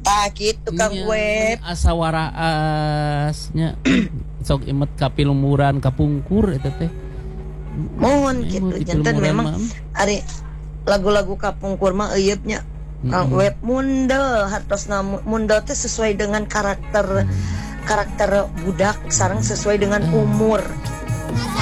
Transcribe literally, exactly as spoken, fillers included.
tah gitu Kang Nya, Web. asa waraasnya sok imet kapilumuran kapungkur eta teh. Mohon Eh, gitu mau janten dipilumuran memang mah. ari lagu-lagu kapungkur mah euyeup Kang Mm-mm. Web mundel hartosna mu- mundel teh sesuai dengan karakter karakter budak sareng sesuai dengan umur.